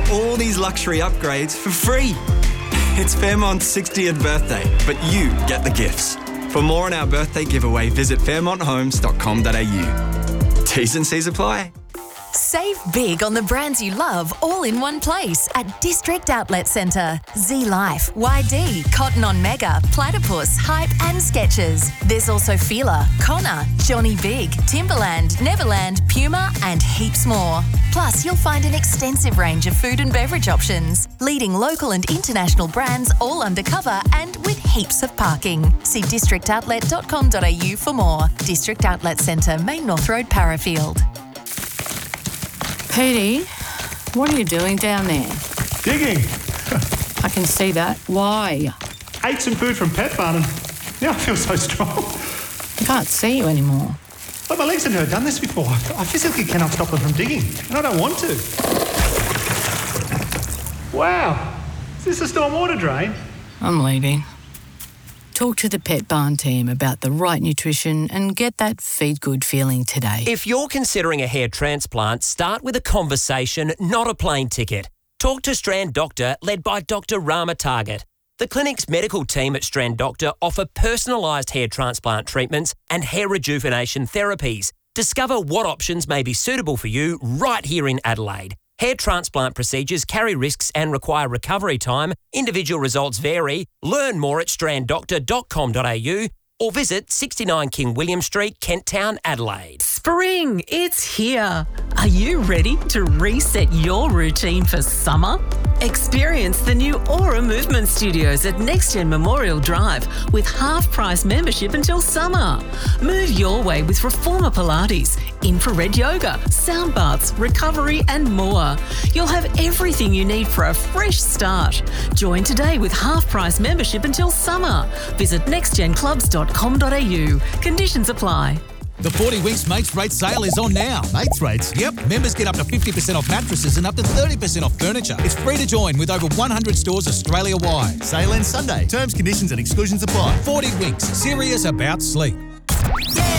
all these luxury upgrades for free. It's Fairmont's 60th birthday, but you get the gifts. For more on our birthday giveaway, visit fairmonthomes.com.au. T's and C's apply. Save big on the brands you love all in one place at District Outlet Centre. Z-Life, YD, Cotton On Mega, Platypus, Hype and Skechers. There's also Fila, Connor, Johnny Big, Timberland, Neverland, Puma and heaps more. Plus, you'll find an extensive range of food and beverage options. Leading local and international brands all undercover and with heaps of parking. See districtoutlet.com.au for more. District Outlet Centre, Main North Road, Parafield. Petey, what are you doing down there? Digging. I can see that. Why? Ate some food from Pet Barn and now I feel so strong. I can't see you anymore. But my legs have never done this before. I physically cannot stop them from digging, and I don't want to. Wow. Is this a stormwater drain? I'm leaving. Talk to the Pet Barn team about the right nutrition and get that feed good feeling today. If you're considering a hair transplant, start with a conversation, not a plane ticket. Talk to Strand Doctor, led by Dr. Rama Target. The clinic's medical team at Strand Doctor offer personalised hair transplant treatments and hair rejuvenation therapies. Discover what options may be suitable for you right here in Adelaide. Hair transplant procedures carry risks and require recovery time. Individual results vary. Learn more at stranddoctor.com.au or visit 69 King William Street, Kent Town, Adelaide. Spring, it's here. Are you ready to reset your routine for summer? Experience the new Aura Movement Studios at NextGen Memorial Drive with half-price membership until summer. Move your way with Reformer Pilates, infrared yoga, sound baths, recovery and more. You'll have everything you need for a fresh start. Join today with half-price membership until summer. Visit nextgenclubs.com.au. Conditions apply. The 40 Winks Mates Rate sale is on now. Mates Rates? Yep, members get up to 50% off mattresses and up to 30% off furniture. It's free to join with over 100 stores Australia-wide. Sale ends Sunday. Terms, conditions and exclusions apply. 40 Winks, serious about sleep. Yeah!